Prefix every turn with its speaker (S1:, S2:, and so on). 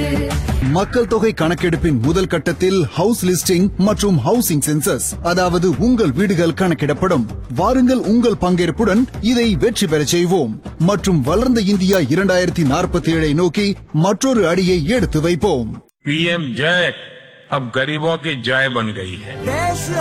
S1: மக்கள் தொகை கணக்கெடுப்பின் முதல் கட்டத்தில் ஹவுஸ் லிஸ்டிங் மற்றும் ஹவுசிங் சென்சஸ், அதாவது உங்கள் வீடுகள் கணக்கிடப்படும். வாருங்கள், உங்கள் பங்கேற்புடன் இதை வெற்றி பெறச் செய்வோம் மற்றும் வளர்ந்த இந்தியா 2047 நோக்கி மற்றொரு அடியை எடுத்து வைப்போம்.
S2: PM जय अब गरीबों की जय बन गई है.